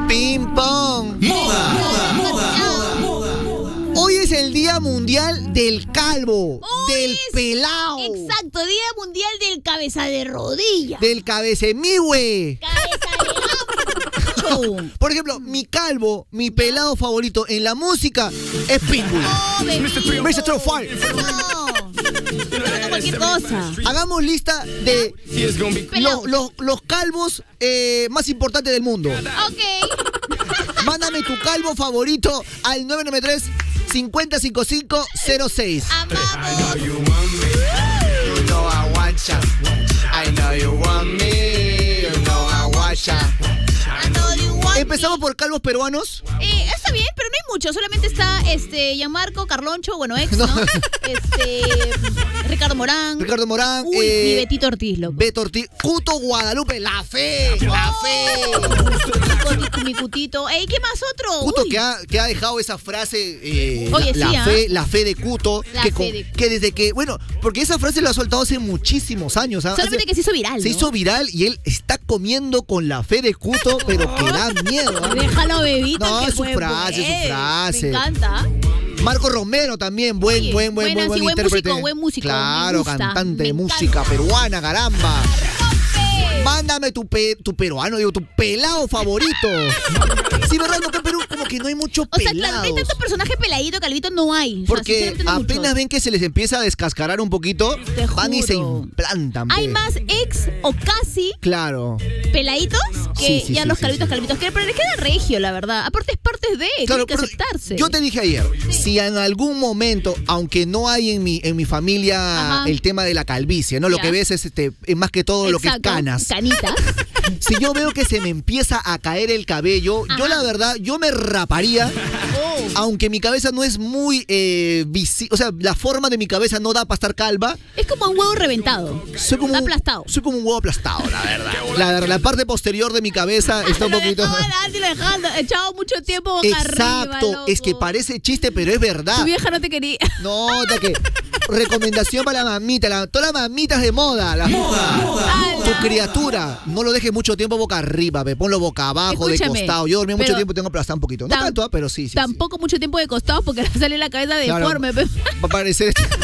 Ping pong. Moda. Hoy es el Día Mundial del Calvo, del pelao. Exacto, Día Mundial del Cabeza de Rodilla. Del cabecemigüe. Cabeza de gato. Por ejemplo, mi calvo, mi pelado favorito en la música es Pitbull. Oh, bebito. Mr. Top Five. No, cualquier cosa. Hagamos lista de los calvos más importantes del mundo. Ok. Mándame tu calvo favorito al 993-505506. Amamos. Empezamos por calvos peruanos. Está bien, pero no hay mucho. Solamente está Gianmarco, Carloncho, bueno, ex, ¿no? Ricardo Morán. Uy, mi Betito Ortiz, loco. Beto Ortiz. Cuto Guadalupe, la fe. Mi Cutito. Ey, ¿qué más otro? Cuto que ha dejado esa frase, Oye, la fe de Cuto. Que desde que, bueno, porque esa frase la ha soltado hace muchísimos años. Solamente que se hizo viral, Se hizo viral y él está comiendo con la fe de Cuto, pero que da miedo. Déjalo, bebito. No, que es su frase, es su frase. Me encanta. Marco Romero también, buen intérprete. Buen músico. Claro, cantante de música peruana, caramba. Mándame tu peruano, digo, tu pelado favorito. Sí, verdad, no, que en Perú como que no hay mucho pelados. O sea, claro, hay tanto personaje peladito, calvito, no hay. Porque apenas ven que se les empieza a descascarar un poquito, van y se implantan. Hay más ex o casi peladitos que ya los calvitos. Pero les queda regio, la verdad. Aparte es parte de, tiene que aceptarse. Yo te dije ayer, si en algún momento, aunque no hay en mi familia el tema de la calvicie, ¿no? Lo que ves es más que todo lo que es canas. Canitas. Si yo veo que se me empieza a caer el cabello, yo la verdad, yo me raparía, aunque mi cabeza no es muy visible, o sea, la forma de mi cabeza no da para estar calva. Es como un huevo reventado. Está aplastado. Soy como un huevo aplastado, la verdad. La parte posterior de mi cabeza está un poquito... Echado mucho tiempo boca arriba. Exacto, es que parece chiste, pero es verdad. Tu vieja no te quería. No, que recomendación para la mamita, todas las mamitas de moda. Tu criatura, no lo dejes mucho tiempo boca arriba, ponlo boca abajo, de costado. Yo dormí mucho tiempo y tengo aplastado un poquito. No tanto, pero sí. Tampoco mucho tiempo de costado porque le sale la cabeza deforme. Va a parecer...